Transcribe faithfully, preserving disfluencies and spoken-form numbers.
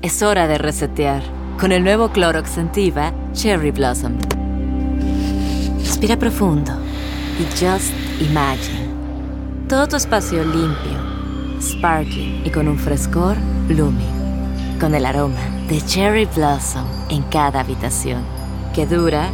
Es hora de resetear con el nuevo Clorox Scentiva Cherry Blossom. Respira profundo y just imagine. Todo tu espacio limpio, sparkling y con un frescor blooming. Con el aroma de Cherry Blossom en cada habitación, que dura